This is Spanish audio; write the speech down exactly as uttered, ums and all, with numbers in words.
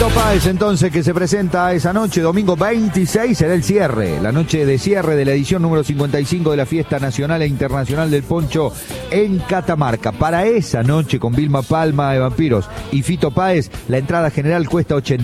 Fito Páez, entonces, que se presenta esa noche, domingo veintiséis, será el cierre, la noche de cierre de la edición número cincuenta y cinco de la Fiesta Nacional e Internacional del Poncho en Catamarca. Para esa noche, con Vilma Palma de Vampiros y Fito Páez, la entrada general cuesta ochenta